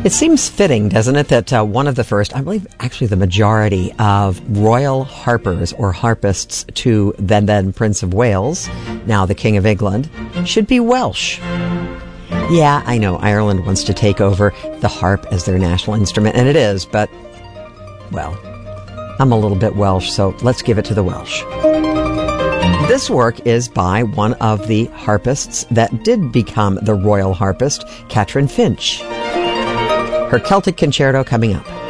It seems fitting, doesn't it, that one of the first, I believe actually the majority of royal harpers or harpists to then Prince of Wales, now the King of England, should be Welsh. Yeah, I know Ireland wants to take over the harp as their national instrument, and it is, but, well, I'm a little bit Welsh, so let's give it to the Welsh. This work is by one of the harpists that did become the royal harpist, Catherine Finch. Her Celtic Concerto coming up.